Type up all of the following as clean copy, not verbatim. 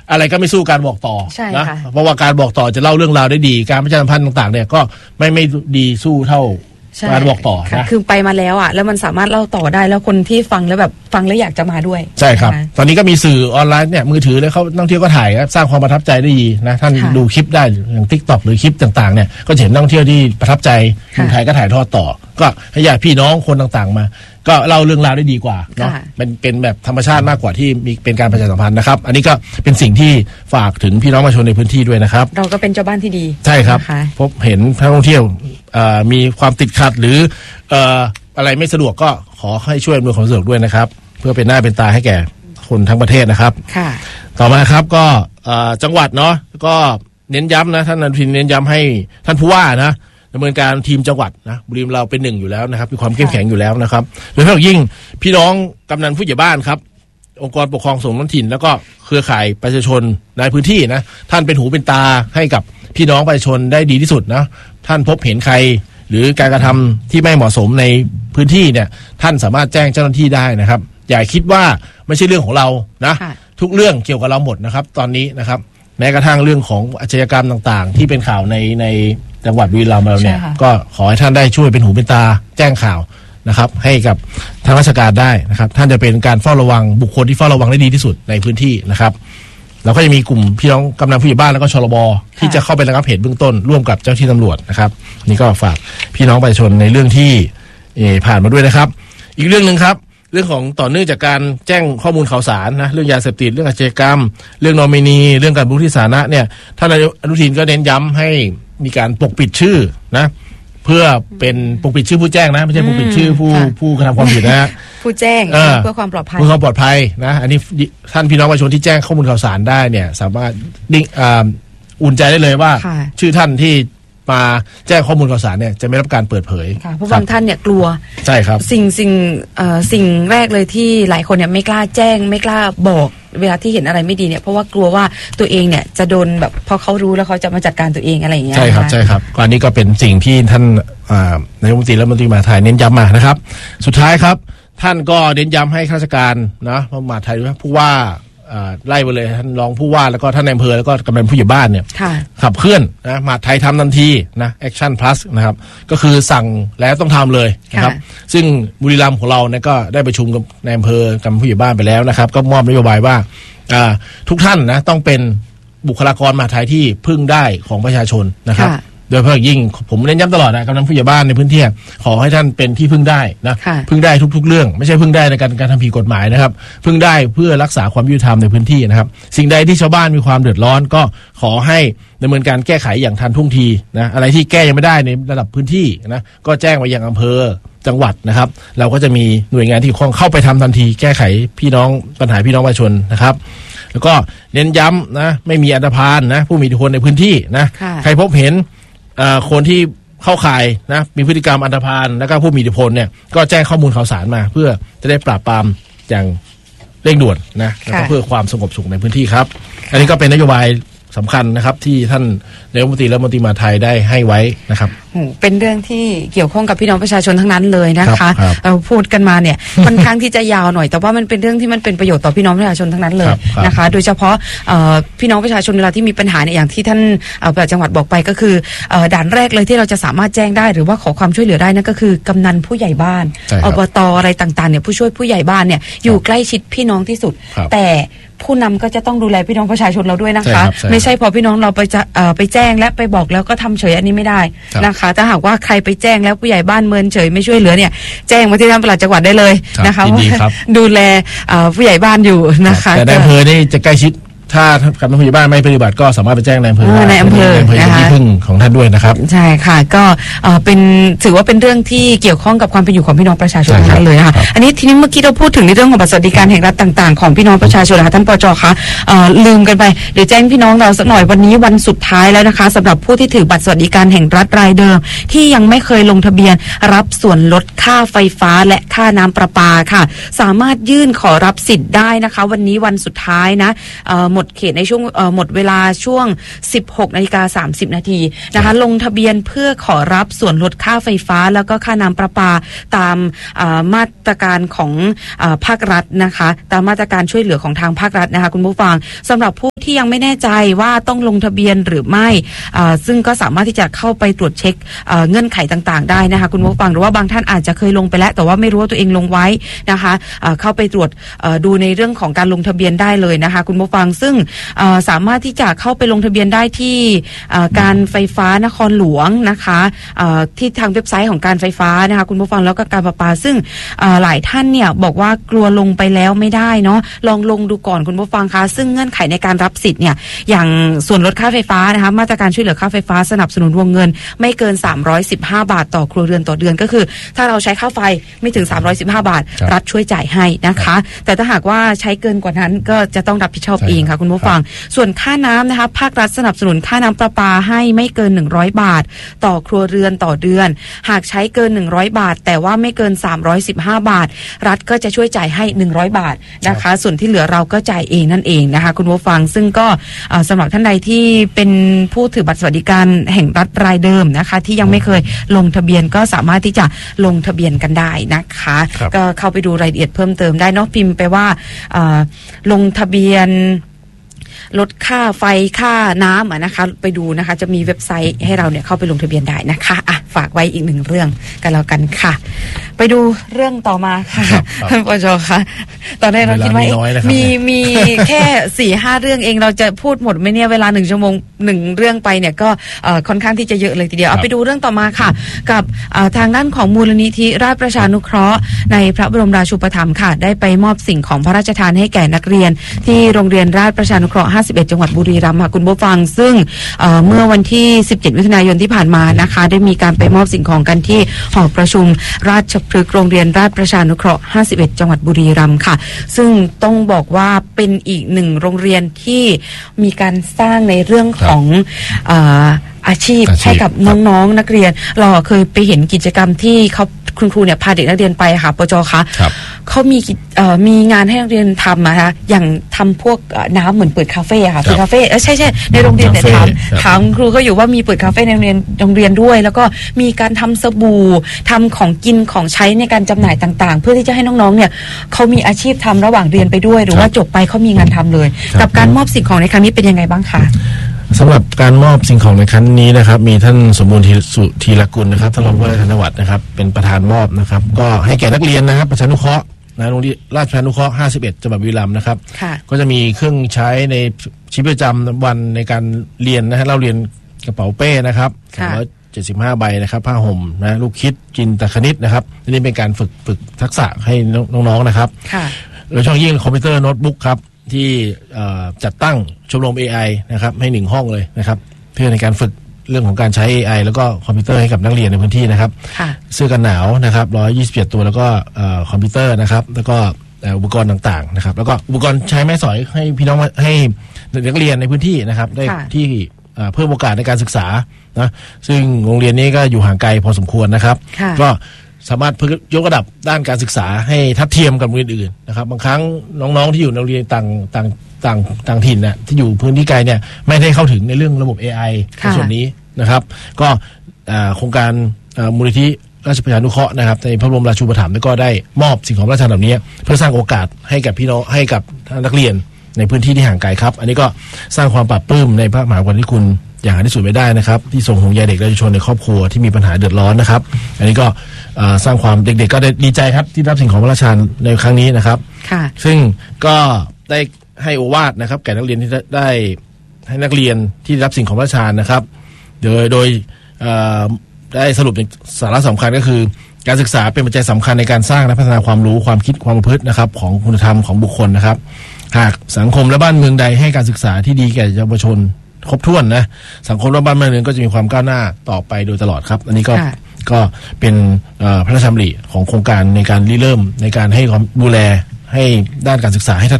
อะไรก็ไม่สู้การบอกต่อนะเพราะว่าการบอกต่อจะเล่าเรื่องราวได้ดีการประชาสัมพันธ์ต่างๆเนี่ยก็ไม่ดีสู้เท่าการบอกต่อนะคือไปมาแล้วแล้วมันสามารถเล่าต่อได้แล้วคนที่ฟังแล้วแบบฟังแล้วอยากจะมาด้วยใช่ครับตอนนี้ก็มีสื่อออนไลน์เนี่ยมือถือแล้วเขานักท่องเที่ยวก็ถ่ายสร้างความประทับใจได้ดีนะท่านดูคลิปได้อย่าง TikTok หรือคลิปต่างๆเนี่ยก็เห็นนักท่องเที่ยวที่ประทับใจคนไทยก็ถ่ายทอดต่อก็ให้ญาติพี่น้องคนต่างๆมาก็เล่าเรื่องราวได้ดีกว่าเนาะเป็นแบบธรรมชาติมากกว่าที่มีเป็นการประชาสัมพันธ์นะครับอันนี้ก็เป็นสิ่งที่ฝากถึงพี่น้องประชาชนในพื้นที่ด้วยนะครับเราก็เป็นเจ้าบ้านที่ดีใช่ครับพบเห็นนักท่องเที่ยวมีความติดขัดหรืออะไรไม่สะดวกก็ขอให้ช่วยอำนวยความสะดวกด้วยนะครับเพื่อเป็นหน้าเป็นตาให้แก่คนทั้งประเทศนะครับต่อมาครับก็จังหวัดเนาะก็เน้นย้ำนะท่านอนุทินเน้นย้ำให้ท่านผู้ว่านะดำเนินการทีมจังหวัดนะบุรีรัมย์เราเป็นหนึ่งอยู่แล้วนะครับมีความเข้มแข็งอยู่แล้วนะครับโดยเฉพาะยิ่งพี่น้องกำนันผู้ใหญ่บ้านครับองค์กรปกครองส่งท้องถิ่นแล้วก็เครือข่ายประชาชนในพื้นที่นะท่านเป็นหูเป็นตาให้กับพี่น้องประชาชนได้ดีที่สุดนะท่านพบเห็นใครหรือการกระทำที่ไม่เหมาะสมในพื้นที่เนี่ยท่านสามารถแจ้งเจ้าหน้าที่ได้นะครับอย่าคิดว่าไม่ใช่เรื่องของเรานะทุกเรื่องเกี่ยวกับเราหมดนะครับตอนนี้นะครับแม้กระทั่งเรื่องของอาชญากรรมต่างๆที่เป็นข่าวในจังหวัดบุรีรัมย์เราเนี่ยก็ขอให้ท่านได้ช่วยเป็นหูเป็นตาแจ้งข่าวนะครับให้กับทางราชการได้นะครับท่านจะเป็นการเฝ้าระวังบุคคลที่เฝ้าระวังได้ดีที่สุดในพื้นที่นะครับเราก็จะมีกลุ่มพี่น้องกำนันผู้ใหญ่บ้านแล้วก็ชลบที่จะเข้าไประงับเหตุเบื้องต้นร่วมกับเจ้าหน้าที่ตำรวจนะครับนี่ก็ฝากพี่น้องประชาชนในเรื่องที่ผ่านมาด้วยนะครับอีกเรื่องนึงครับเรื่องของต่อเนื่องจากการแจ้งข้อมูลข่าวสารนะเรื่องยาเสพติดเรื่องอาชญากรรมเรื่องนอมินีเรื่องการบุกรุกที่สาธารณะเนี่ยท่านอนุทินก็เน้นย้ำให้มีการปกปิดชื่อนะเพื่อเป็นปกปิดชื่อผู้แจ้งนะไม่ใช่ปกปิดชื่อผู้กระทำความผิดนะผู้แจ้งเพื่อความปลอดภัยนะอันนี้ท่านพี่น้องประชาชนที่แจ้งข้อมูลข่าวสารได้เนี่ยสามารถอุ่นใจได้เลยว่าชื่อท่านที่มาแจ้งข้อมูลข่าวสารเนี่ยจะไม่รับการเปิดเผยเพราะบางท่านเนี่ยกลัวใช่ครับสิ่งแรกเลยที่หลายคนเนี่ยไม่กล้าแจ้งไม่กล้าบอกเวลาที่เห็นอะไรไม่ดีเนี่ยเพราะว่ากลัวว่าตัวเองเนี่ยจะโดนแบบพอเขารู้แล้วเขาจะมาจัดการตัวเองอะไรอย่างเงี้ยใช่ครับก่อนนี้ก็เป็นสิ่งที่ท่านนายกรัฐมนตรีและรัฐมนตรีมหาดไทยเน้นย้ำมานะครับสุดท้ายครับท่านก็เน้นย้ำให้ข้าราชการนะมหาดไทยผู้ว่าไล่ไปเลยท่านรองผู้ว่าแล้วก็ท่านนายอำเภอแล้วก็กำนันผู้ใหญ่บ้านเนี่ยขับเคลื่อนนะมหาดไทยทำทันทีนะแอคชั่นพลัสนะครับก็คือสั่งแล้วต้องทำเลยนะครับซึ่งบุรีรัมย์ของเราเนี่ยก็ได้ประชุมกับนายอำเภอกำนันผู้ใหญ่บ้านไปแล้วนะครับก็มอบนโยบายว่าทุกท่านนะต้องเป็นบุคลากรมหาดไทยที่พึ่งได้ของประชาชนนะครับโดยเฉพาะยิ่งผมเน้นย้ำตลอดนะกำนันผู้ใหญ่บ้านในพื้นที่ขอให้ท่านเป็นที่พึ่งได้นะพึ่งได้ทุกๆเรื่องไม่ใช่พึ่งได้ในการทำผิดกฎหมายนะครับพึ่งได้เพื่อรักษาความยุติธรรมในพื้นที่นะครับสิ่งใดที่ชาวบ้านมีความเดือดร้อนก็ขอให้ดำเนินการแก้ไขอย่างทันท่วงทีนะอะไรที่แก้ยังไม่ได้ในระดับพื้นที่นะก็แจ้งไปยังอำเภอจังหวัดนะครับเราก็จะมีหน่วยงานที่เข้าไปทำทันทีแก้ไขพี่น้องปัญหาพี่น้องประชาชนนะครับแล้วก็เน้นย้ำนะไม่มีอันธพาลนะผู้มีอิทธิพลในพื้นที่นะใครพบเห็นคนที่เข้าข่ายนะมีพฤติกรรมอันธพาลแล้วก็ผู้มีอิทธิพลเนี่ยก็แจ้งข้อมูลข่าวสารมาเพื่อจะได้ปราบปรามอย่างเร่งด่วนนะแล้วก็เพื่อความสงบสุขในพื้นที่ครับอันนี้ก็เป็นนโยบายสำคัญนะครับที่ท่านนายกรัฐมนตรีและรัฐมนตรีมหาดไทยได้ให้ไว้นะครับเป็นเรื่องที่เกี่ยวข้องกับพี่น้องประชาชนทั้งนั้นเลยนะคะเราพูดกันมาเนี่ยค่อนข้างที่จะยาวหน่อยแต่ว่ามันเป็นเรื่องที่มันเป็นประโยชน์ต่อพี่น้องประชาชนทั้งนั้นเลยนะคะโดยเฉพาะพี่น้องประชาชนเวลาที่มีปัญหาเนี่ยอย่างที่ท่านประหลัดจังหวัดบอกไปก็คือด่านแรกเลยที่เราจะสามารถแจ้งได้หรือว่าขอความช่วยเหลือได้นั่นก็คือกำนันผู้ใหญ่บ้านอบตอะไรต่างๆเนี่ยผู้ช่วยผู้ใหญ่บ้านเนี่ยอยู่ใกล้ชิดพี่น้องที่สุดแต่ผู้นำก็จะต้องดูแลพี่น้องประชาชนเราด้วยนะคะไม่ใช่พอพี่น้องเราไปแจ้งและไปบอกแล้วก็ทำเฉยอันนี้ไม่ได้นะคะถ้าหากว่าใครไปแจ้งแล้วผู้ใหญ่บ้านเมินเฉยไม่ช่วยเหลือเนี่ยแจ้งมาที่ท่านปลัดจังหวัดได้เลยนะคะดูแลผู้ใหญ่บ้านอยู่นะคะแต่ในอำเภอนี่จะใกล้ชิดถ้าการผู้ใหญ่บ้านไม่ปฏิบัติก็สามารถไปแจ้งในอำเภอนะคะที่พึ่งของท่านด้วยนะครับใช่ค่ะก็เป็นถือว่าเป็นเรื่องที่เกี่ยวข้องกับความเป็นอยู่ของพี่น้องประชาชนทั้งนั้นเลยนะคะอันนี้ทีนี้เมื่อกี้เราพูดถึงในเรื่องของบัตรสวัสดิการแห่งรัฐต่างๆของพี่น้องประชาชนนะคะท่านปจ.คะลืมกันไปเดี๋ยวแจ้งพี่น้องเราสักหน่อยวันนี้วันสุดท้ายแล้วนะคะสำหรับผู้ที่ถือบัตรสวัสดิการแห่งรัฐรายเดิมที่ยังไม่เคยลงทะเบียนรับส่วนลดค่าไฟฟ้าและค่าน้ำประปาค่ะสามารถยื่นขอรับสิทธิ์ได้นะคะวันนี้วันสุดท้ายนะหมดมดเขตในช่วงหมดเวลาช่วง 16:30 นาทีนะคะลงทะเบียนเพื่อขอรับส่วนลดค่าไฟฟ้าแล้วก็ค่าน้ำประปาตามมาตรการของภาครัฐนะคะตามมาตรการช่วยเหลือของทางภาครัฐนะคะคุณผู้ฟังสำหรับผู้ที่ยังไม่แน่ใจว่าต้องลงทะเบียนหรือไม่ซึ่งก็สามารถที่จะเข้าไปตรวจเช็คเงื่อนไขต่างๆได้นะคะคุณผู้ฟังหรือว่าบางท่านอาจจะเคยลงไปแล้วแต่ว่าไม่รู้ว่าตัวเองลงไว้นะคะเข้าไปตรวจดูในเรื่องของการลงทะเบียนได้เลยนะคะคุณผู้ฟังซึ่งสามารถที่จะเข้าไปลงทะเบียนได้ที่การไฟฟ้านครหลวงนะคะที่ทางเว็บไซต์ของการไฟฟ้านะคะคุณผู้ฟังแล้วก็การประปาซึ่งหลายท่านเนี่ยบอกว่ากลัวลงไปแล้วไม่ได้เนาะลองลงดูก่อนคุณผู้ฟังคะซึ่งเงื่อนไขในการรับสิทธิ์เนี่ยอย่างส่วนลดค่าไฟฟ้านะคะมาตรการช่วยเหลือค่าไฟฟ้าสนับสนุนวงเงินไม่เกิน315 บาทต่อครัวเรือนต่อเดือนก็คือถ้าเราใช้ค่าไฟไม่ถึง315 บาทรัฐช่วยจ่ายให้นะคะแต่ถ้าหากว่าใช้เกินกว่านั้นก็จะต้องรับผิดชอบเองค่ะคุณผู้ฟังส่วนค่าน้ำนะคะภาครัฐสนับสนุนค่าน้ำประปาให้ไม่เกิน100 บาทต่อครัวเรือนต่อเดือนหากใช้เกิน100 บาทแต่ว่าไม่เกิน315 บาทรัฐก็จะช่วยจ่ายให้100 บาทนะคะส่วนที่เหลือเราก็จ่ายเองนั่นเองนะคะคุณผู้ฟังซึ่งก็สำหรับท่านใดที่เป็นผู้ถือบัตรสวัสดิการแห่งรัฐรายเดิมนะคะที่ยังไม่เคยลงทะเบียนก็สามารถที่จะลงทะเบียนกันได้นะคะก็เข้าไปดูรายละเอียดเพิ่มเติมได้เนาะพิมพ์ไปว่าลงทะเบียนลดค่าไฟค่าน้ำนะคะไปดูนะคะจะมีเว็บไซต์ให้เราเนี่ยเข้าไปลงทะเบียนได้นะคะฝากไว้อีกหนึ่งเรื่องกันแล้วกันค่ะไปดูเรื่องต่อมาค่ะท่านปชค่ะตอนแรกเราคิดว่ามีแค่ 4-5 เรื่องเองเราจะพูดหมดไหมเนี่ยเวลา1 ชั่วโมง1เรื่องไปเนี่ยก็ค่อนข้างที่จะเยอะเลยทีเดียวเอาไปดูเรื่องต่อมาค่ะกับทางด้านของมูลนิธิราชประชานุเคราะห์ในพระบรมราชูปถัมภ์ค่ะได้ไปมอบสิ่งของพระราชทานให้แก่นักเรียนที่โรงเรียนราชประชานุเคราะห์51 จังหวัดบุรีรัมย์ค่ะคุณผู้ฟังซึ่งเมื่อวันที่17 มิถุนายนที่ผ่านมานะคะได้มีการไปมอบสิ่งของกันที่หอประชุมราชพฤกษ์โรงเรียนราชประชานุเคราะห์51 จังหวัดบุรีรัมย์ค่ะซึ่งต้องบอกว่าเป็นอีกหนึ่งโรงเรียนที่มีการสร้างในเรื่องของอาชีพให้กับน้องๆนักเรียนเราเคยไปเห็นกิจกรรมที่คุณครูเนี่ยพาเด็กนักเรียนไปค่ะปจคะเขามีงานให้นักเรียนทำนะคะอย่างทำพวกน้ำเหมือนเปิดคาเฟ่ค่ะเปิดคาเฟ่ใช่ในโรงเรียนเนี่ยถามครูก็อยู่ว่ามีเปิดคาเฟ่ในโรงเรียนด้วยแล้วก็มีการทำสบู่ทำของกินของใช้ในการจำหน่ายต่างๆเพื่อที่จะให้น้องๆเนี่ยเขามีอาชีพทำระหว่างเรียนไปด้วยหรือว่าจบไปเขามีงานทำเลยกับการมอบสิ่งของในครั้งนี้เป็นยังไงบ้างคะสำหรับการมอบสิ่งของในครั้งนี้นะครับมีท่านสมบูรณ์ธีรกุลนะครับท่านรองผู้ว่าราชการจังหวัดนะครับเป็นประธานมอบนะครับก็ให้แก่นักเรียนนะครับประชานุเคราะห์โรงเรียนราชประชานุเคราะห์51 จังหวัดบุรีรัมย์นะครับก็จะมีเครื่องใช้ในชีวิตประจำวันในการเรียนนะฮะเราเรียนกระเป๋าเป้นะครับ175 ใบนะครับผ้าห่มนะลูกคิดจินตคณิตนะครับนี่เป็นการฝึกทักษะให้น้องๆนะครับโดยเฉพาะยิ่งคอมพิวเตอร์โน้ตบุ๊กครับที่จัดตั้งชมรม AI นะครับให้1 ห้องเลยนะครับเพื่อในการฝึกเรื่องของการใช้ AI แล้วก็คอมพิวเตอร์ให้กับนักเรียนในพื้นที่นะครับเสื้อกันหนาวนะครับ127 ตัวแล้วก็คอมพิวเตอร์นะครับแล้วก็อุปกรณ์ต่างๆนะครับแล้วก็อุปกรณ์ใช้ไม้สอยให้พี่น้องให้นักเรียนในพื้นที่นะครับได้ที่เพิ่มโอกาสในการศึกษานะซึ่งโรงเรียนนี้ก็อยู่ห่างไกลพอสมควรนะครับก็สามารถยกระดับด้านการศึกษาให้ทัดเทียมกับโรงเรียนอื่นนะครับบางครั้งน้องๆที่อยู่ในโรงเรียนต่างถิ่นเนี่ยที่อยู่พื้นที่ไกลเนี่ยไม่ได้เข้าถึงในเรื่องระบบ AI ในส่วนนี้นะครับก็โครงการมูลนิธิราชประชานุเคราะห์นะครับในพระบรมราชูปถัมภ์ก็ได้มอบสิ่งของพระราชทานเหล่านี้เพื่อสร้างโอกาสให้กับพี่น้องให้กับนักเรียนในพื้นที่ที่ห่างไกลครับอันนี้ก็สร้างความปรับปลื้มในพระมหากรุณาธิคุณอย่างหาที่สุดไม่ได้นะครับที่ทรงห่วงใยเด็กและเยาวชนในครอบครัวที่มีปัญหาเดือดร้อนนะครับอันนี้ก็สร้างความเด็กๆก็ได้ดีใจครับที่รับสิ่งของพระราชทานในครั้งนี้นะครับซึ่งก็ได้ให้โอวาทนะครับแก่นักเรียนที่ได้ให้นักเรียนที่รับสิ่งของพระราชทานนะครับโดยได้สรุปในสาระสำคัญก็คือการศึกษาเป็นปัจจัยสำคัญในการสร้างและพัฒนาความรู้ความคิดความประพฤตินะครับของคุณธรรมของบุคคลนะครับหากสังคมและบ้านเมืองใดให้การศึกษาที่ดีแก่เยาวชนครบถ้วนนะสังคมและบ้านเมืองก็จะมีความก้าวหน้าต่อไปโดยตลอดครับอันนี้ก็เป็นพระราชดำริของโครงการในการริเริ่มในการให้ความดูแลให้ด้านการศึกษาให้ทัดเทียม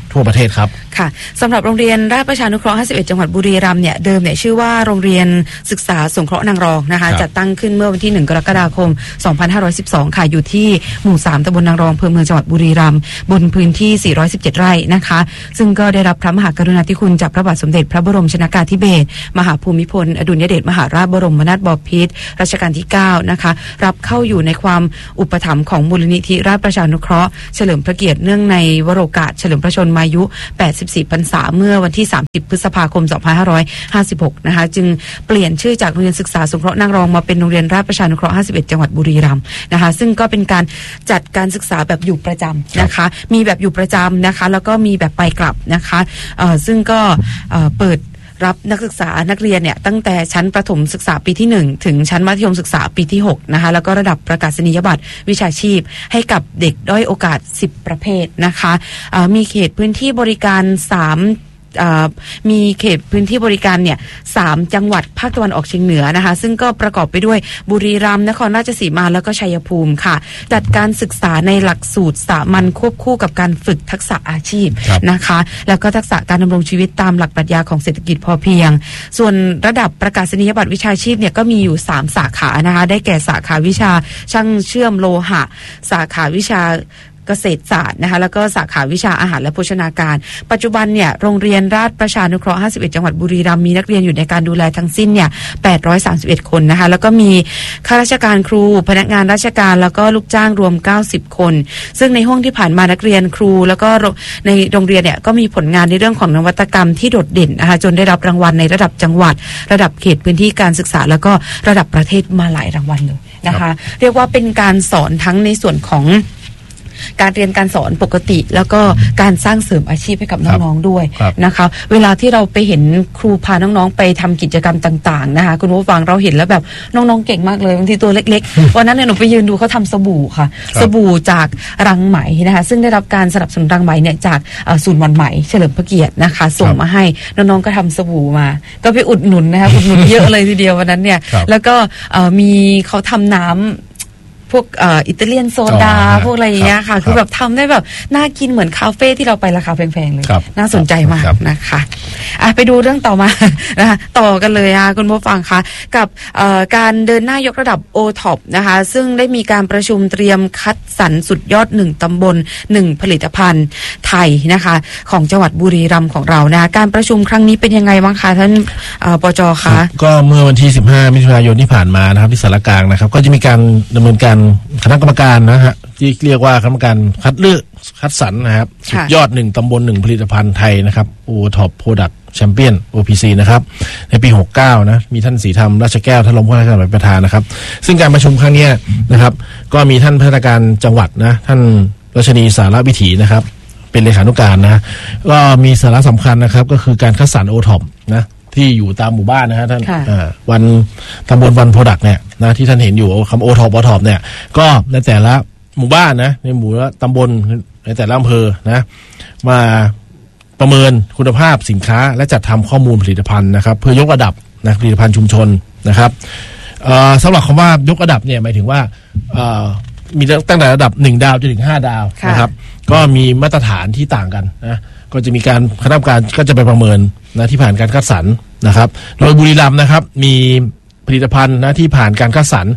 ทั่วประเทศครับค่ะสำหรับโรงเรียนราชประชานุเคราะห์51จังหวัดบุรีรัมย์เนี่ยเดิมเนี่ยชื่อว่าโรงเรียนศึกษาสงเคราะห์นางรองนะคะจัดตั้งขึ้นเมื่อวันที่1กรกฎาคม2512ค่ะอยู่ที่หมู่3ตำบลนางรองอำเภอเมืองจังหวัดบุรีรัมย์บนพื้นที่417ไร่นะคะซึ่งก็ได้รับพระมหากรุณาธิคุณจากพระบาทสมเด็จพระบรมชนกาธิเบศรมหาภูมิพลอดุลยเดชมหาราชบรมนาถบพิตรรัชกาลที่9นะคะรับเข้าอยู่ในความอุปถัมภ์ของมูลนิธิราชประชานุเคราะห์เฉลิมพระเกียรติเนื่องในวโรกาสเฉลิมพระชนมายุ84พรรษาเมื่อวันที่30พฤษภาคม2556นะคะจึงเปลี่ยนชื่อจากโรงเรียนศึกษาสงเคราะห์นางรองมาเป็นโรงเรียนราชประชานุเคราะห์51จังหวัดบุรีรัมย์นะคะซึ่งก็เป็นการจัดการศึกษาแบบอยู่ประจำนะคะมีแบบอยู่ประจำนะคะแล้วก็มีแบบไปกลับนะคะซึ่งก็เปิดรับนักศึกษานักเรียนเนี่ยตั้งแต่ชั้นประถมศึกษาปีที่1ถึงชั้นมัธยมศึกษาปีที่6นะคะแล้วก็ระดับประกาศนียบัตรวิชาชีพให้กับเด็กด้อยโอกาส10ประเภทนะคะมีเขตพื้นที่บริการมีเขตพื้นที่บริการเนี่ย3จังหวัดภาคตะวันออกเฉียงเหนือนะคะซึ่งก็ประกอบไปด้วยบุรีรัมย์นครราชสีมาแล้วก็ชัยภูมิค่ะจัดการศึกษาในหลักสูตรสามัญควบคู่กับการฝึกทักษะอาชีพนะคะแล้วก็ทักษะการดำรงชีวิตตามหลักปรัชญาของเศรษฐกิจพอเพียงส่วนระดับประกาศนียบัตรวิชาชีพเนี่ยก็มีอยู่3สาขานะคะได้แก่สาขาวิชาช่างเชื่อมโลหะสาขาวิชาเกษตรศาสตร์นะคะแล้วก็สาขาวิชาอาหารและโภชนาการปัจจุบันเนี่ยโรงเรียนราชประชานุเคราะห์51จังหวัดบุรีรัมย์มีนักเรียนอยู่ในการดูแลทั้งสิ้นเนี่ย831คนนะคะแล้วก็มีข้าราชการครูพนักงานราชการแล้วก็ลูกจ้างรวม90คนซึ่งในห้องที่ผ่านมานักเรียนครูแล้วก็ในโรงเรียนเนี่ยก็มีผลงานในเรื่องของนวัตกรรมที่โดดเด่นนะคะจนได้รับรางวัลในระดับจังหวัดระดับเขตพื้นที่การศึกษาแล้วก็ระดับประเทศมาหลายรางวัลเลยนะคะเรียกว่าเป็นการสอนทั้งในส่วนของการเรียนการสอนปกติแล้วก็การสร้างเสริมอาชีพให้กับน้องๆด้วยนะคะเวลาที่เราไปเห็นครูพาน้องๆไปทำกิจกรรมต่างๆนะคะคุณผู้ฟังเราเห็นแล้วแบบน้องๆเก่งมากเลยบางทีตัวเล็กๆวันนั้นเนี่ยหนูไปยืนดูเขาทำสบู่ค่ะสบู่จากรังไหมนะคะซึ่งได้รับการสนับสนุนรังไหมเนี่ยจากศูนย์วันไหมเฉลิมพระเกียรตินะคะส่งมาให้น้องๆก็ทำสบู่มาก็ไปอุดหนุนนะคะอุดหนุนเยอะเลยทีเดียววันนั้นเนี่ยแล้วก็มีเขาทำน้ำพวกอิตาเลียนโซดาพวกอะไรอย่างเงี้ยค่ะคือแบบทำได้แบบน่ากินเหมือนคาเฟ่ที่เราไปราคาแพงๆเลยน่าสนใจมากนะคะไปดูเรื่องต่อมานะคะต่อกันเลยค่ะคุณผู้ฟังคะกับการเดินหน้ายกระดับ OTOP นะคะซึ่งได้มีการประชุมเตรียมคัดสรรสุดยอด1ตำบล1ผลิตภัณฑ์ไทยนะคะของจังหวัดบุรีรัมย์ของเรานะการประชุมครั้งนี้เป็นยังไงบ้างคะท่านปจ.คะก็เมื่อวันที่15มิถุนายนที่ผ่านมานะครับที่สารกลางนะครับก็จะมีการดำเนินการคณะกรรมการนะฮะที่เรียกว่าคณะกรรมการคัดเลือกคัดสรรนะครับสุดยอด1ตำบล1ผลิตภัณฑ์ไทยนะครับ OTOP Product Champion OPC นะครับในปี69นะมีท่านศรีธรรมราชแก้วท่านรองผู้ว่าราชการประธานนะครับซึ่งการประชุมครั้งนี้นะครับก็มีท่านผู้ว่าการจังหวัดนะท่านรัชนีสารวิถีนะครับเป็นเลขานุการนะก็มีสาระสำคัญนะครับก็คือการคัดสรร OTOP นะที่อยู่ตามหมู่บ้านนะฮะท่านวันตำบลวันโปรดักต์เนี่ยนะที่ท่านเห็นอยู่คำOTOPเนี่ยก็ในแต่ละหมู่บ้านนะในหมู่ตำบลในแต่ละอำเภอนะมาประเมินคุณภาพสินค้าและจัดทำข้อมูลผลิตภัณฑ์นะครับเพื่อยกระดับนะผลิตภัณฑ์ชุมชนนะครับสำหรับคำว่ายกระดับเนี่ยหมายถึงว่ามีตั้งแต่ระดับ1ดาวจนถึง5ดาวนะครับก็มีมาตรฐานที่ต่างกันนะก็จะมีการคณะกรรมการก็จะไปประเมินนะที่ผ่านการคัดสรรนะครับโดยบุรีรัมย์นะครับมีผลิตภัณฑ์นะที่ผ่านการคัดสรร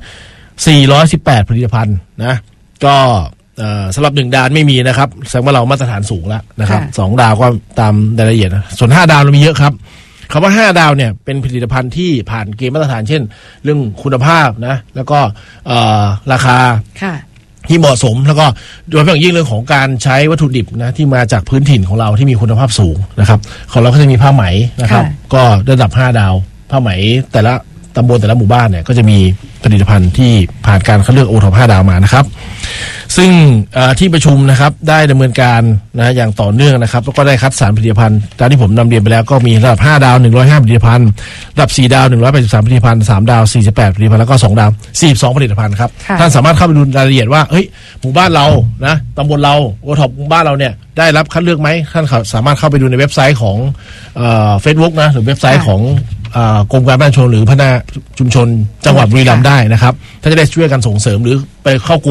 418ผลิตภัณฑ์นะก็สำหรับ1ดาวไม่มีนะครับแสดงว่าเรามาตรฐานสูงแล้วนะครับ2ดาวก็ตามรายละเอียดนะส่วน5ดาวเรามีเยอะครับคำว่า5ดาวเนี่ยเป็นผลิตภัณฑ์ที่ผ่านเกณฑ์มาตรฐานเช่นเรื่องคุณภาพนะแล้วก็ราคาที่เหมาะสมแล้วก็โดยเฉพาะอย่างยิ่งเรื่องของการใช้วัตถุดิบนะที่มาจากพื้นถิ่นของเราที่มีคุณภาพสูงนะครับของเราก็จะมีผ้าไหมนะครับก็ระดับ5ดาวผ้าไหมแต่ละตำบลแต่ละหมู่บ้านเนี่ยก็จะมีผลิตภัณฑ์ที่ผ่านการคัดเลือกOTOP 5ดาวมานะครับซึ่งที่ประชุมนะครับได้ดำเนินการนะอย่างต่อเนื่องนะครับแล้วก็ได้คัดสรรผลิตภัณฑ์ตามที่ผมนำเรียนไปแล้วก็มีระดับ5ดาว105ผลิตภัณฑ์ระดับ4ดาว183ผลิตภัณฑ์3ดาว48ผลิตภัณฑ์แล้วก็2ดาว42ผลิตภัณฑ์ครับท่านสามารถเข้าไปดูรายละเอียดว่าเฮ้ยหมู่บ้านเรานะตำบลเราOTOPหมู่บ้านเราเนี่ยได้รับคัดเลือกไหมท่านสามารถเข้าไปดูในเว็บไซต์ของFacebook นะหรือเว็บไซต์ของกรมการพัฒนาชุมชนหรือพัฒนาชุมชนจังหวัดบุรีรัมย์ได้นะครับถ้าจะได้ช่วยกันส่งเสริมหรือไปเข้ากลุ่ม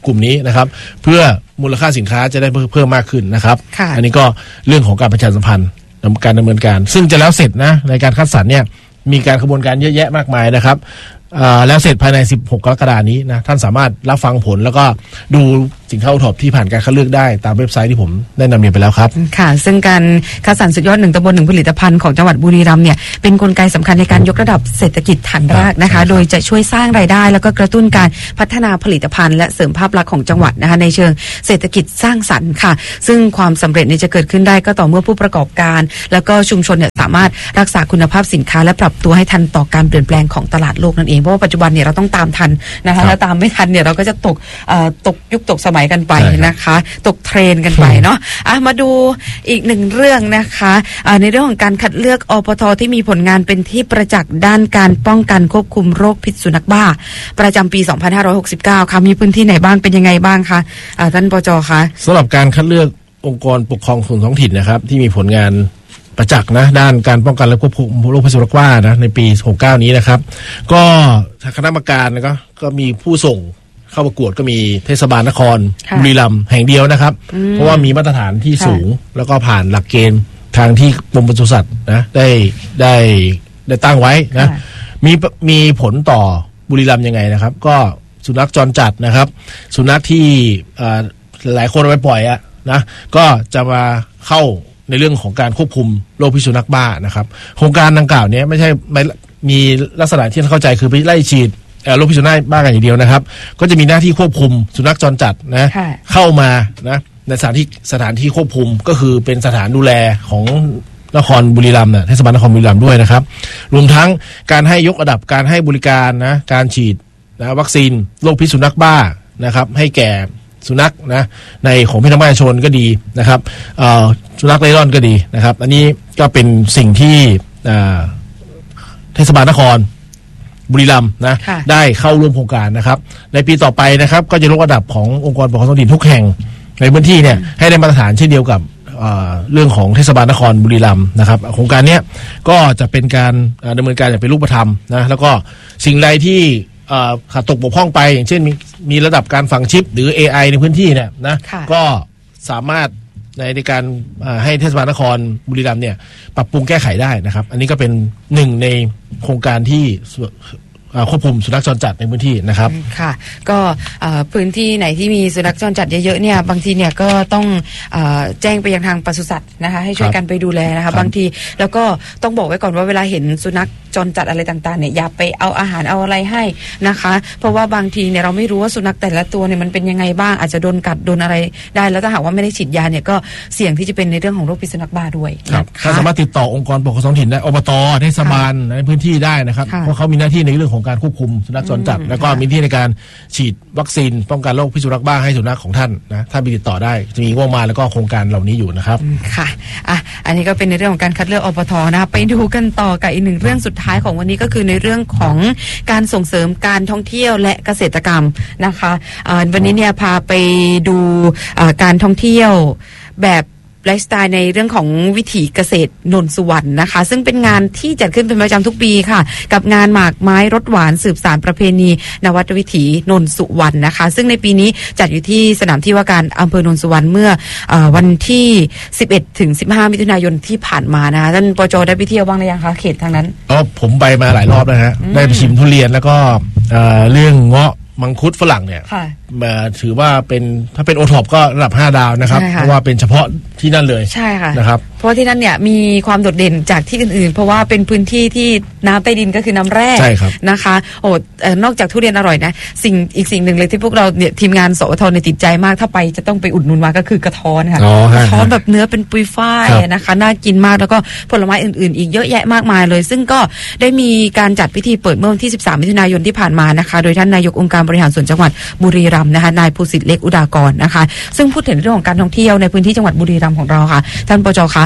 กลุ่มนี้นะครับเพื่อมูลค่าสินค้าจะได้เพิ่มมากขึ้นนะครับอันนี้ก็เรื่องของการประชาสัมพันธ์การดำเนินการซึ่งจะแล้วเสร็จนะในการคัดสรรเนี่ยมีการกระบวนการเยอะแยะมากมายนะครับแล้วเสร็จภายใน16กรกฎาคมนี้นะท่านสามารถรับฟังผลแล้วก็ดูสินค้าโอท็อปที่ผ่านการคัดเลือกได้ตามเว็บไซต์ที่ผมได้นำเรียนไปแล้วครับค่ะซึ่งการคัดสรรสุดยอด1ตำบล1ผลิตภัณฑ์ของจังหวัดบุรีรัมย์เนี่ยเป็นกลไกสำคัญในการยกระดับเศรษฐกิจฐานรากนะคะโดยจะช่วยสร้างรายได้แล้วก็กระตุ้นการพัฒนาผลิตภัณฑ์และเสริมภาพลักษณ์ของจังหวัดนะคะในเชิงเศรษฐกิจสร้างสรรค์ค่ะซึ่งความสำเร็จนี้จะเกิดขึ้นได้ก็ต่อเมื่อผู้ประกอบการแล้วก็ชุมชนเนี่ยสามารถรักษาคุณภาพสินค้าและปรับตัวให้ทันต่อการเปลี่ยนแปลงของตลาดโลกนั่นเองเพราะว่าปัจจุบันเนี่ยเราต้องตามทันนะคะถ้าตามไม่ทันเนี่ยเราก็จะตกยุคตกสมัยกันไปนะคะตกเทรนกันไปเนาะมาดูอีกหนึ่งเรื่องนะคะในเรื่องของการคัดเลือกอปท.ที่มีผลงานเป็นที่ประจักษ์ด้านการป้องกันควบคุมโรคพิษสุนัขบ้าประจำปี 2569 ค่ะมีพื้นที่ไหนบ้างเป็นยังไงบ้างคะท่านปจ.คะสำหรับการคัดเลือกองค์กรปกครองส่วนท้องถิ่นนะครับที่มีผลงานประจักษ์นะด้านการป้องกันและควบคุมโรคพิษสุนัขบ้านะในปี69นี้นะครับก็คณะกรรมการก็มีผู้ส่งเข้าประกวดก็มีเทศบาลนครบุรีรัมย์แห่งเดียวนะครับเพราะว่ามีมาตรฐานที่สูงแล้วก็ผ่านหลักเกณฑ์ทางที่กรมปศุสัตว์นะได้ตั้งไว้นะมีผลต่อบุรีรัมย์ยังไงนะครับก็สุนัขจรจัดนะครับสุนัขที่หลายคนเอาไปปล่อยนะก็จะมาเข้าในเรื่องของการควบคุมโรคพิษสุนัขบ้านะครับโครงการดังกล่าวนี้ไม่ใช่มีลักษณะที่เข้าใจคือไปไล่ฉีดโรคพิษสุนัขบ้ากันอย่างเดียวนะครับก็จะมีหน้าที่ควบคุมสุนัขจรจัดนะเข้ามานะในสถานที่ควบคุมก็คือเป็นสถานดูแลของนครบุรีรัมย์เทศบาลนครบุรีรัมย์ด้วยนะครับรวมทั้งการให้ยกระดับการให้บริการนะการฉีดนะวัคซีนโรคพิษสุนัขบ้านะครับให้แก่สุนัขนะในของพี่น้องประชาชนก็ดีนะครับสุนัขเร่ร่อนก็ดีนะครับอันนี้ก็เป็นสิ่งที่เทศบาลนครบุรีรัมย์นะได้เข้าร่วมโครงการนะครับในปีต่อไปนะครับก็จะยกระดับขององค์กรปกครองท้องถิ่นทุกแห่งในพื้นที่เนี่ยให้ได้มาตรฐานเช่นเดียวกับเรื่องของเทศบาลนครบุรีรัมย์นะครับโครงการนี้ก็จะเป็นการดำเนินการอย่างเป็นรูปธรรมนะแล้วก็สิ่งใดที่ขาดตกบกพร่องไปอย่างเช่นมีระดับการฝังชิปหรือ AI ในพื้นที่เนี่ยนะก็สามารถในการให้เทศบาลนครบุรีรัมย์เนี่ยปรับปรุงแก้ไขได้นะครับอันนี้ก็เป็นหนึ่งในโครงการที่ควบคุมสุนัขจรจัดในพื้นที่นะครับค่ะก็พื้นที่ไหนที่มีสุนัขจรจัดเยอะๆเนี่ยบางทีเนี่ยก็ต้องแจ้งไปยังทางปศุสัตว์นะคะให้ช่วยกันไปดูแลนะคะบางทีแล้วก็ต้องบอกไว้ก่อนว่าเวลาเห็นสุนัขจรจัดอะไรต่างๆเนี่ยอย่าไปเอาอาหารเอาอะไรให้นะคะเพราะว่าบางทีเนี่ยเราไม่รู้ว่าสุนัขแต่ละตัวเนี่ยมันเป็นยังไงบ้างอาจจะโดนกัดโดนอะไรได้แล้วถ้าหากว่าไม่ได้ฉีดยาเนี่ยก็เสี่ยงที่จะเป็นในเรื่องของโรคพิษสุนัขบ้าด้วยถ้าสามารถติดต่อองค์กรปกครองท้องถิ่นได้อบต.เทศบาลในพื้นที่ได้นะครับเพราะเขามีหน้าที่ในเรื่องของการควบคุมสุนัขจรจัดแล้วก็มีที่ในการฉีดวัคซีนป้องกันโรคพิษสุนัขบ้าให้สุนัขของท่านนะถ้าไปติดต่อได้จะมีงบมาแล้วก็โครงการเหล่านี้อยู่นะครับค่ะอันนี้ก็เป็นในเรื่องของการคัดเลือกอบต.นะไปดูกันต่อกับอีกหนึ่งเรื่องสุดท้ายของวันนี้ก็คือในเรื่องของการส่งเสริมการท่องเที่ยวและเกษตรกรรมนะคะวันนี้เนี่ยพาไปดูการท่องเที่ยวแบบไลฟ์สไตล์ในเรื่องของวิถีเกษตรนนสุวรรณนะคะซึ่งเป็นงานที่จัดขึ้นเป็นประจำทุกปีค่ะกับงานหมากไม้รสหวานสืบสานประเพณีนวัตวิถีนนสุวรรณนะคะซึ่งในปีนี้จัดอยู่ที่สนามที่ว่าการอำเภอนนสุวรรณเมื่อวันที่11ถึง15มิถุนายนที่ผ่านมานะคะท่านปจ.ได้ไปเที่ยวบ้างหรือยังคะเขตทางนั้นผมไปมาหลายรอบแล้วฮะได้ไปชิมทุเรียนแล้วก็เรื่องเงาะมังคุดฝรั่งเนี่ยถือว่าเป็นถ้าเป็นโอท็อปก็ระดับ5 ดาวนะครับเพราะว่าเป็นเฉพาะที่นั่นเลยใช่ค่ะนะครับเพราะที่นั่นเนี่ยมีความโดดเด่นจากที่อื่นๆเพราะว่าเป็นพื้นที่ที่น้ำใต้ดินก็คือน้ำแร่นะคะนอกจากทุเรียนอร่อยนะอีกสิ่งหนึ่งเลยที่พวกเราเนี่ยทีมงานสวท.เนี่ยติดใจมากถ้าไปจะต้องไปอุดหนุนมาก็คือกระท้อนค่ะกระท้อนแบบเนื้อเป็นปุยฝ้ายนะคะน่ากินมากแล้วก็ผลไม้อื่นๆอีกเยอะแยะมากมายเลยซึ่งก็ได้มีการจัดพิธีเปิดเมื่อวันที่13มิถุนายนที่ผ่านมานะคะโดยท่านนายกองค์การบริหารส่วนจังหวัดบุรีรัมย์นะคะนายภูสิทธิ์เล็กอุดากรนะคะซึ่งพูดถึงเรื่องของการท่องเที่ยวในพื้นที่จังหวัดบุรีรัมย์ของเราค่ะท่านปจ.คะ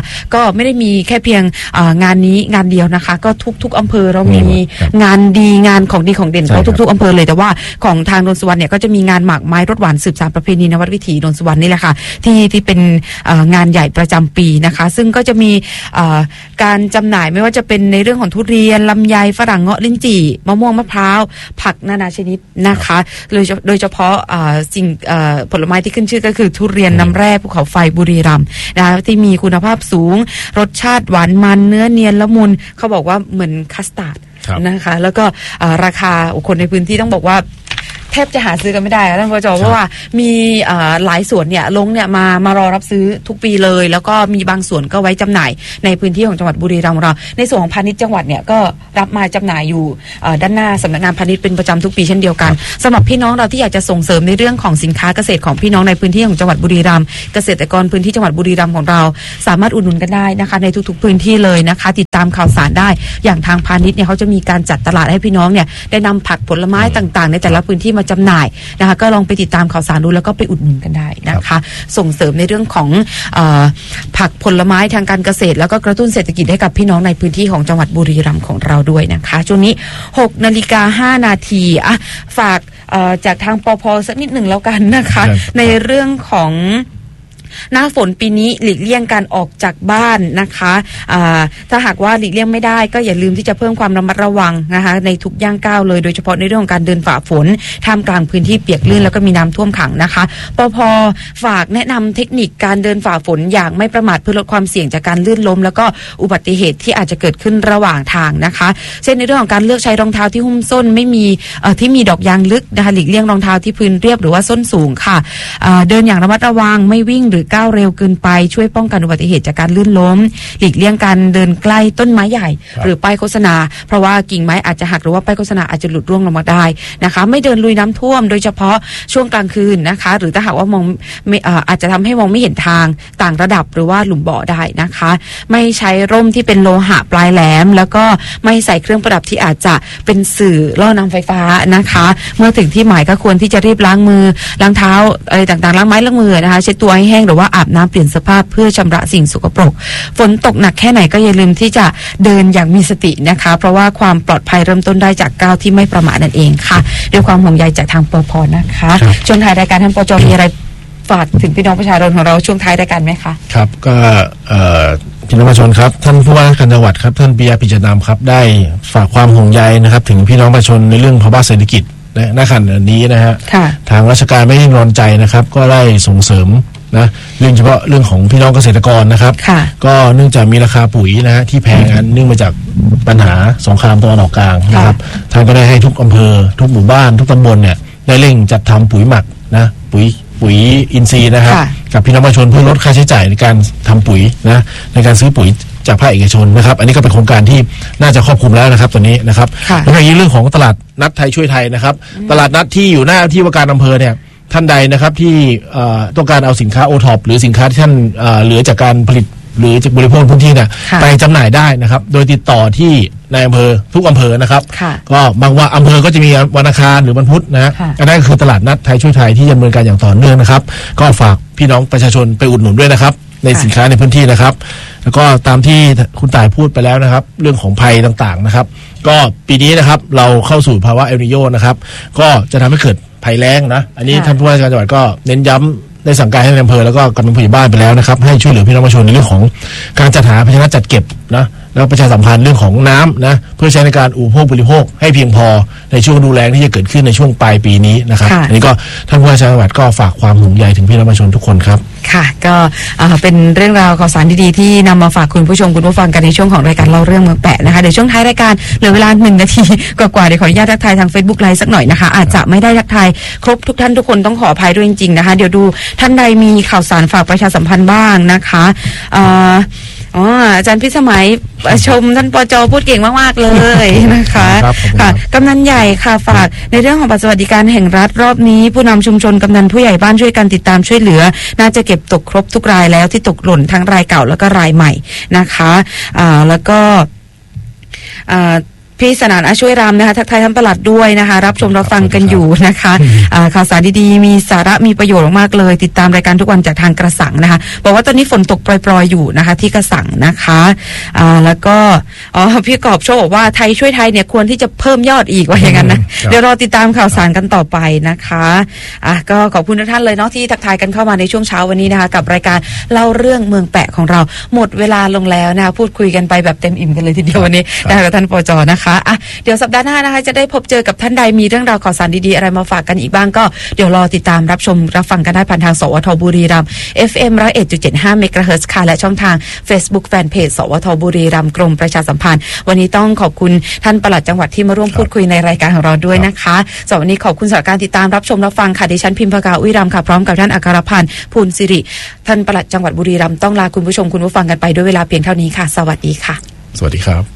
ก็ไม่ได้มีแค่เพียงงานนี้งานเดียวนะคะก็ทุกอำเภอเรามีงานดีงานของดีของเด่นเขาทุกอำเภอเลยแต่ว่าของทางนนทสุวรรณเนี่ยก็จะมีงานหมากไม้รสหวานสืบสานประเพณีนวัดวิถีนนทสุวรรณนี่แหละค่ะที่เป็นงานใหญ่ประจำปีนะคะซึ่งก็จะมีการจำหน่ายไม่ว่าจะเป็นในเรื่องของทุเรียนลำไยฝรั่งเงาะลิ้นจี่มะม่วงมะพร้าวผักนานาชนิดนะคะโดยเฉพาะสิ่งผลไม้ที่ขึ้นชื่อก็คือทุเรียนน้ำแร่ภูเขาไฟบุรีรัมย์นะที่มีคุณภาพสูงรสชาติหวานมันเนื้อเนียนละมุนเขาบอกว่าเหมือนคัสตาร์ดนะคะแล้วก็ราคาคนในพื้นที่ต้องบอกว่าแทบจะหาซื้อกันไม่ได้ท่านผอ.เพราะว่ามีหลายส่วนเนี่ยลงเนี่ยมารอรับซื้อทุกปีเลยแล้วก็มีบางส่วนก็ไว้จำหน่ายในพื้นที่ของจังหวัดบุรีรัมย์ของเราในส่วนของพาณิชย์จังหวัดเนี่ยก็รับมาจำหน่ายอยู่ด้านหน้าสำนักงานพาณิชย์เป็นประจำทุกปีเช่นเดียวกันสำหรับพี่น้องเราที่อยากจะส่งเสริมในเรื่องของสินค้าเกษตรของพี่น้องในพื้นที่ของจังหวัดบุรีรัมย์เกษตรกรพื้นที่จังหวัดบุรีรัมย์ของเราสามารถอุดหนุนกันได้นะคะในทุกๆพื้นที่เลยนะคะติดตามข่าวสารได้อย่างทางพาณิชย์เนี่ยเขาจะมีการจัดตลาดให้พี่น้องเนี่ยได้นำผักผลไม้ต่างๆในแต่ละพื้นที่มาจำหน่ายนะคะก็ลองไปติดตามข่าวสารดูแล้วก็ไปอุดหนุนกันได้นะคะส่งเสริมในเรื่องของผักผลไม้ทางการเกษตรแล้วก็กระตุ้นเศรษฐกิจให้กับพี่น้องในพื้นที่ของจังหวัดบุรีรัมย์ของเราด้วยนะคะช่วงนี้ 6:05 น.ฝากจากทางปภ.สักนิดหนึ่งแล้วกันนะคะในเรื่องของหน้าฝนปีนี้หลีกเลี่ยงการออกจากบ้านนะคะถ้าหากว่าหลีกเลี่ยงไม่ได้ก็อย่าลืมที่จะเพิ่มความระมัดระวังนะคะในทุกย่างก้าวเลยโดยเฉพาะในเรื่องของการเดินฝ่าฝนท่ามกลางพื้นที่เปียกลื่นแล้วก็มีน้ำท่วมขังนะคะปภ.ฝากแนะนำเทคนิคการเดินฝ่าฝนอย่างไม่ประมาทเพื่อลดความเสี่ยงจากการลื่นล้มแล้วก็อุบัติเหตุที่อาจจะเกิดขึ้นระหว่างทางนะคะเช่นในเรื่องของการเลือกใช้รองเท้าที่หุ้มส้นไม่มีที่มีดอกยางลึกนะคะหลีกเลี่ยงรองเท้าที่พื้นเรียบหรือว่าส้นสูงค่ะเดินอย่างระมัดระวังไม่วิ่งหรือก้าวเร็วเกินไปช่วยป้องกันอุบัติเหตุจากการลื่นล้มหลีกเลี่ยงการเดินใกล้ต้นไม้ใหญ่หรือป้ายโฆษณาเพราะว่ากิ่งไม้อาจจะหักหรือว่าป้ายโฆษณาอาจจะหลุดร่วงลงมาได้นะคะไม่เดินลุยน้ำท่วมโดยเฉพาะช่วงกลางคืนนะคะหรือถ้าหากว่ามองอาจจะทำให้มองไม่เห็นทางต่างระดับหรือว่าหลุมบ่อได้นะคะไม่ใช้ร่มที่เป็นโลหะปลายแหลมแล้วก็ไม่ใส่เครื่องประดับที่อาจจะเป็นสื่อล่อนำไฟฟ้านะคะเมื่อถึงที่หมายก็ควรที่จะรีบล้างมือล้างเท้าอะไรต่างๆล้างไม้ล้างมือนะคะเช็ดตัวให้แห้งหรือว่าอาบน้ำเปลี่ยนสภาพเพื่อชำระสิ่งสกปรกฝนตกหนักแค่ไหนก็อย่าลืมที่จะเดินอย่างมีสตินะคะเพราะว่าความปลอดภัยเริ่มต้นได้จากก้าวที่ไม่ประมาทนั่นเองค่ะด้วยความห่วงใยจากทางปภ.นะคะช่วงท้ายรายการท่านปจ.มีอะไรฝากถึงพี่น้องประชาชนของเราช่วงท้ายรายการไหมคะครับก็พี่น้องประชาชนครับท่านผู้ว่าราชการจังหวัดครับท่านปิยะ ปิจนามครับได้ฝากความห่วงใยนะครับถึงพี่น้องประชาชนในเรื่องภาวะเศรษฐกิจณขณะนี้นะฮะทางราชการไม่ได้นอนใจนะครับก็ได้ส่งเสริมนะเรื่องเฉพาะเรื่องของพี่น้องเกษตรกรนะครับก็เนื่องจากมีราคาปุ๋ยนะฮะที่แพงเนื่องมาจากปัญหาสงครามตะวันออกกลางนะครับท่านก็ได้ให้ทุกอำเภอทุกหมู่บ้านทุกตำบลเนี่ยได้เร่งจัดทำปุ๋ยหมักนะปุ๋ยอินทรีย์นะครับกับพี่น้องประชาชนเพื่อลดค่าใช้จ่ายในการทำปุ๋ยนะในการซื้อปุ๋ยจากภาคเอกชนนะครับอันนี้ก็เป็นโครงการที่น่าจะครอบคลุมแล้วนะครับตอนนี้นะครับแล้วก็เรื่องของตลาดนัดไทยช่วยไทยนะครับตลาดนัดที่อยู่หน้าที่ว่าการอำเภอเนี่ยท่านใดนะครับที่ต้องการเอาสินค้าโอท็อปหรือสินค้าที่ท่านเหลือจากการผลิตหรือจากบริโภคพื้นที่เนี่ยไปจำหน่ายได้นะครับโดยติดต่อที่ในอำเภอทุกอำเภอนะครับก็บางว่าอำเภอก็จะมีวันอังคารหรือวันพุธนะอันนั้นก็คือตลาดนัดไทยช่วยไทยที่ดำเนินการอย่างต่อเนื่องนะครับก็ฝากพี่น้องประชาชนไปอุดหนุนด้วยนะครับในสินค้าในพื้นที่นะครับแล้วก็ตามที่คุณต่ายพูดไปแล้วนะครับเรื่องของภัยต่างๆนะครับก็ปีนี้นะครับเราเข้าสู่ภาวะเอลนิโญนะครับก็จะทำให้เกิดภัยแล้งนะอันนี้ท่านผู้ว่าราชการจังหวัดก็เน้นย้ำได้สั่งการให้ในอำเภอแล้วก็กำนันผู้ใหญ่บ้านไปแล้วนะครับให้ช่วยเหลือพี่น้องประชาชนในเรื่องของการจัดหาภาชนะจัดเก็บนะแล้วประชาสัมพันธ์เรื่องของน้ำนะเพื่อใช้ในการอุปโภคบริโภคให้เพียงพอในช่วงฤดูแล้งที่จะเกิดขึ้นในช่วงปลายปีนี้นะครับอันนี้ก็ท่านผู้ว่าราชการจังหวัดก็ฝากความห่วงใยถึงพี่น้องประชาชนทุกคนครับค่ะก็เป็นเรื่องราวข่าวสารดีๆที่นำมาฝากคุณผู้ชมคุณผู้ฟังกันในช่วงของรายการเล่าเรื่องเมืองแปะนะคะเดี๋ยวช่วงท้ายรายการเหลือเวลา1 นาทีกว่าๆเดี๋ยวขออนุญาตทักทายทาง Facebook ไลฟ์สักหน่อยนะคะอาจจะไม่ได้ทักทายครบทุกท่านทุกคนต้องขออภัยด้วยจริงๆนะคะเดี๋ยวดูท่านใดมีข่าวสารฝากประชาสัมพันธ์บ้างนะคะอาจารย์พิสมัยชมท่านปจ.พูดเก่งมากๆเลยนะคะค่ะกำนันใหญ่ค่ะฝากในเรื่องของบัตรสวัสดิการแห่งรัฐรอบนี้ผู้นำชุมชนกำนันผู้ใหญ่บ้านช่วยกันติดตามช่วยเหลือน่าจะเก็บตกครบทุกรายแล้วที่ตกหล่นทั้งรายเก่าแล้วก็รายใหม่นะคะแล้วก็พี่สนานช่วยรำนะคะทักทายท่านปลัดด้วยนะคะรับชมรับฟังกันอยู่นะคะข่าวสารดีๆมีสาระมีประโยชน์มากๆเลยติดตามรายการทุกวันจากทางกระสังนะคะบอกว่าตอนนี้ฝนตกปรอยๆอยู่นะคะที่กระสังนะคะแล้วก็พี่กอบโชคบอกว่าไทยช่วยไทยเนี่ยควรที่จะเพิ่มยอดอีกว่าอย่างนั้นนะเดี๋ยวรอติดตามข่าวสารกันต่อไปนะคะก็ขอบคุณทุกท่านเลยเนาะที่ทักทายกันเข้ามาในช่วงเช้าวันนี้นะคะกับรายการเล่าเรื่องเมืองแปะของเราหมดเวลาลงแล้วนะคะพูดคุยกันไปแบบเต็มอิ่มกันเลยทีเดียววันนี้ได้กับท่านปจ.นะคะเดี๋ยวสัปดาห์หน้านะคะจะได้พบเจอกับท่านใดมีเรื่องราวข่าวสารดีๆอะไรมาฝากกันอีกบ้างก็เดี๋ยวรอติดตามรับชมรับฟังกันได้ผ่านทางสวทบุรีรัมย์ FM 101.75 เมกะเฮิรตซ์ค่ะและช่องทาง Facebook Fanpage สวทบุรีรัมย์กรมประชาสัมพันธ์วันนี้ต้องขอบคุณท่านปลัดจังหวัดที่มาร่วมพูดคุยในรายการของเราด้วยนะคะสำหรับวันนี้ขอบคุณสำหรับการติดตามรับชมรับฟังค่ะดิฉันพิมพากาอุยรัมย์ค่ะพร้อมกับท่านอัครพันธ์ภูลสิริท่านปลัดจังหวัดบุรีรัมย์ต้องลาคุณผู้ชมคุณผู้ฟังกันไปด้วยเวลาเพียงเท่านี้ค่ะสวัสดีค่ะสวัสดีครับ